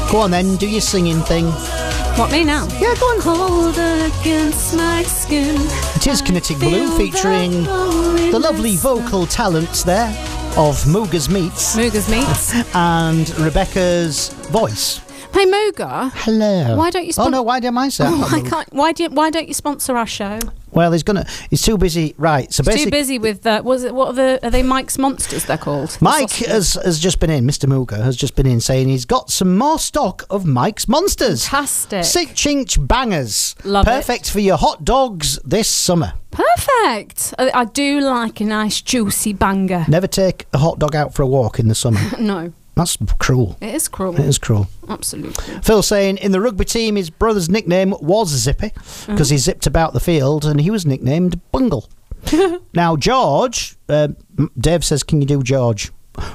Go on then, do your singing thing. What, me now? Yeah, go on. Cold against my skin. It is Kinetic Blue featuring the lovely vocal talents there of Mooga's Meats. Mooga's Meats. And Rebecca's voice. Hey, Mooga. Hello. Why don't you Oh no, why do I say? I can't. Why don't you sponsor our show? Well, he's too busy. Right, so basically, too busy with are they Mike's Monsters they're called? Mike has just been in. Mr. Mooga has just been in saying he's got some more stock of Mike's Monsters. Fantastic. 6-inch bangers. Love Perfect for your hot dogs this summer. Perfect. I do like a nice juicy banger. Never take a hot dog out for a walk in the summer. No. That's cruel. It is cruel. It is cruel. Absolutely. Phil saying, in the rugby team, his brother's nickname was Zippy because he zipped about the field and he was nicknamed Bungle. Now, George, Dave says, can you do George?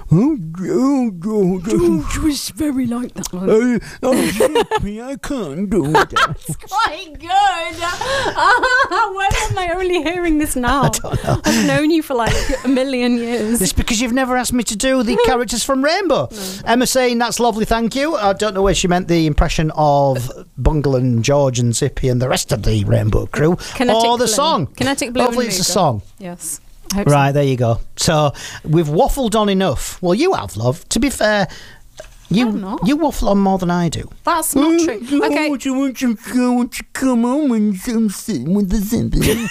George was very like that one. Zippy, I can't do that. That's quite good. Why am I only hearing this now? I don't know. I've known you for like a million years. It's because you've never asked me to do the characters from Rainbow. No. Emma saying, that's lovely, thank you. I don't know where she meant the impression of Bungle and George and Zippy and the rest of the Rainbow crew. Kinetic or the Blue. Song. Kinetic Blue. Hopefully it's a song. Yes. Right, there you go. So we've waffled on enough. Well, you have, love. To be fair, you waffle on more than I do. That's not true. Okay. Want to come home and sit with the Zippy?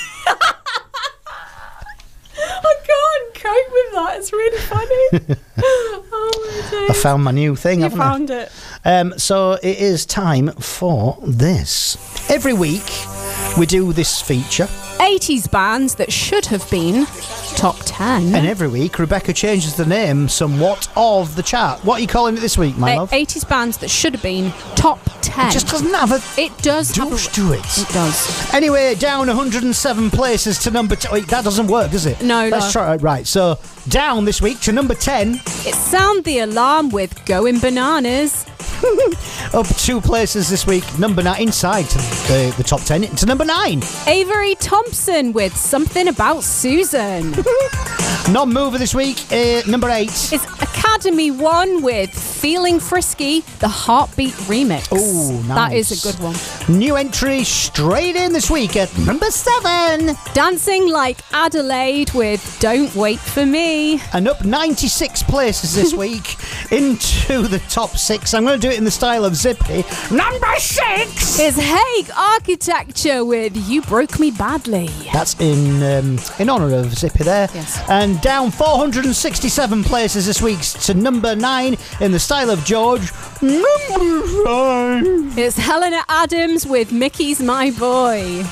I can't cope with that. It's really funny. Oh my days. I found my new thing. You haven't found I? it. So it is time for this. Every week we do this feature. 80s bands that should have been top 10. And every week Rebecca changes the name somewhat of the chart. What are you calling it this week, my love? 80s bands that should have been top 10. It just doesn't have a It does douche to it. It does. Anyway, down 107 places to number 10. Wait, that doesn't work, does it? No, Let's try it. Right, so down this week to number 10. It's Sound the Alarm with Going Bananas. Up 2 places this week, number 9, inside to the top 10, to number 9. Avery Thompson with Something About Susan. Non-mover this week, number 8. It's Academy 1 with Feeling Frisky, the Heartbeat remix. Oh, nice. That is a good one. New entry straight in this week at number 7. Dancing Like Adelaide with Don't Wait For Me. And up 96 places this week into the top 6. I'm going to do it in the style of Zippy. Number 6 is Hague Architecture with You Broke Me Badly. That's in honour of Zippy there. Yes. And down 467 places this week to number 9 in the style of George. Number 5. It's Helena Adams with Mickey's My Boy.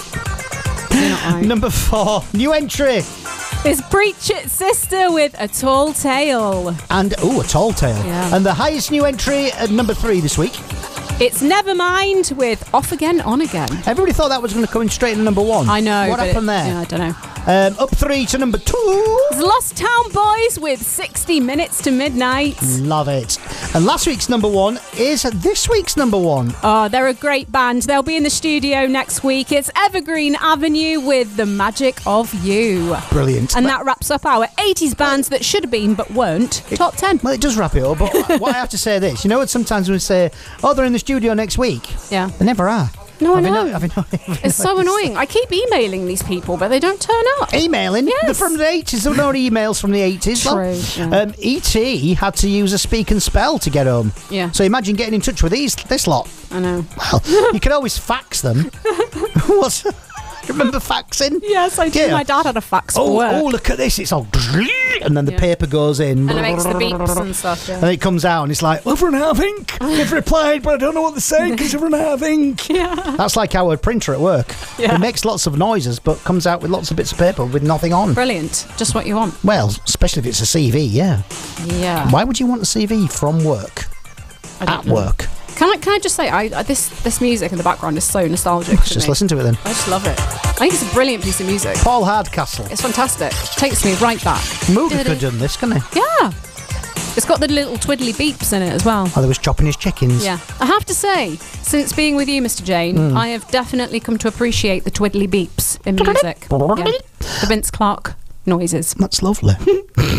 Number 4. New entry. It's Preach It Sister with A Tall Tale. And, a Tall Tale. Yeah. And the highest new entry at number 3 this week. It's Nevermind with Off Again, On Again. Everybody thought that was going to come in straight in number 1. I know. What happened there? Yeah, I don't know. Up 3 to number 2. It's Lost Town Boys with 60 Minutes to Midnight. Love it. And last week's number 1 is this week's number 1. Oh, they're a great band. They'll be in the studio next week. It's Evergreen Avenue with The Magic of You. Brilliant. And that wraps up our 80s bands that should have been but weren't top 10. Well, it does wrap it up, but what I have to say this. You know what sometimes we say, they're in the studio next week? Yeah. They never are. No, I know. It's so annoying. I keep emailing these people, but they don't turn up. Emailing? Yes. They're from the 80s. There were no emails from the 80s. True. Yeah. E.T. had to use a speak and spell to get home. Yeah. So imagine getting in touch with this lot. I know. Well, you can always fax them. What? Remember faxing? Yes, I do. Yeah. My dad had a fax for work. Oh, look at this. It's all... And then the paper goes in. And it makes the beeps and stuff, yeah. And it comes out and it's like, I've run out of ink. They've replied, but I don't know what they're saying because I've run out of ink. Yeah. That's like our printer at work. Yeah. It makes lots of noises, but comes out with lots of bits of paper with nothing on. Brilliant. Just what you want. Well, especially if it's a CV, yeah. Yeah. Why would you want a CV from work? At work? Can I just say, this music in the background is so nostalgic. Just listen to it then. I just love it. I think it's a brilliant piece of music. Paul Hardcastle. It's fantastic. Takes me right back. Mooga could have done this, couldn't he? Yeah. It's got the little twiddly beeps in it as well. Oh, there was chopping his chickens. Yeah. I have to say, since being with you, Mr. Jane, I have definitely come to appreciate the twiddly beeps in music. Yeah. The Vince Clarke noises. That's lovely.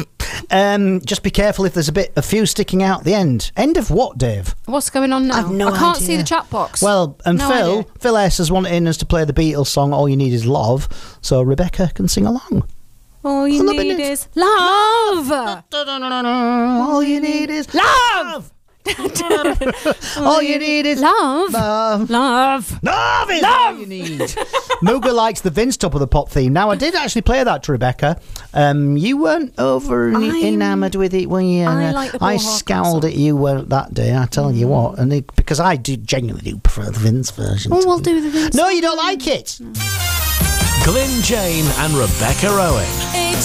Just be careful if there's a few sticking out the end. End of what, Dave? What's going on now? I've no I can't idea. see the chat box. Well, and No Phil S is wanting us to play the Beatles song "All You Need Is Love," so Rebecca can sing along. All you Love need it. is love. All you need is love. All you need is Love. love. Love. Love is all you need. Mooga likes the Vince Top of the Pop theme. Now, I did actually play that to Rebecca. You weren't over enamoured with it, were you? I like the Paul I Hawkins scowled song. at you that day, I tell you what. And because I genuinely do prefer the Vince version. Oh, we'll do the Vince. No, you don't like it. Glyn Jane and Rebecca Rowan. It's